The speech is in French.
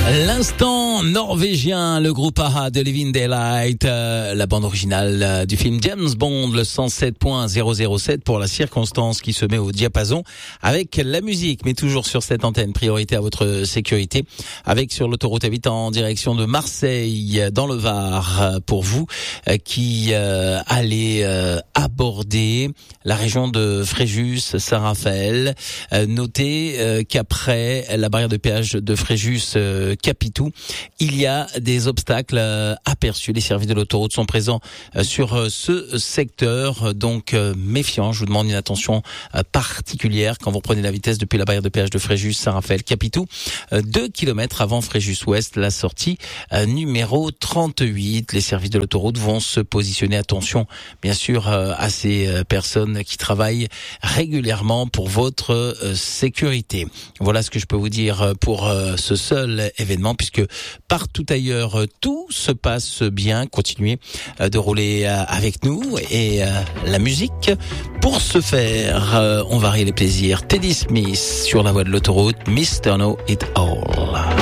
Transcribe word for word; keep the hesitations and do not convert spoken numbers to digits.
L'instant norvégien, le groupe A H A de Living Daylight, euh, la bande originale euh, du film James Bond, le cent sept point zéro zéro sept pour la circonstance qui se met au diapason avec la musique, mais toujours sur cette antenne. Priorité à votre sécurité, avec sur l'autoroute A huit en direction de Marseille, dans le Var, euh, pour vous euh, qui euh, allez euh, aborder la région de Fréjus, Saint-Raphaël. Euh, notez euh, qu'après la barrière de péage de Fréjus, euh, Capitou, il y a des obstacles euh, aperçus. Les services de l'autoroute sont présents euh, sur euh, ce secteur, donc euh, méfiant. Je vous demande une attention euh, particulière quand vous prenez la vitesse depuis la barrière de péage de Fréjus, Saint-Raphaël, Capitou, euh, deux kilomètres avant Fréjus-Ouest, la sortie euh, numéro trente-huit. Les services de l'autoroute vont se positionner. Attention, bien sûr, euh, à ces euh, personnes qui travaillent régulièrement pour votre euh, sécurité. Voilà ce que je peux vous dire pour euh, ce seul événement, puisque partout ailleurs tout se passe bien. Continuez de rouler avec nous et la musique pour ce faire, on varie les plaisirs. Teddy Smith sur la voie de l'autoroute, Mister Know It All.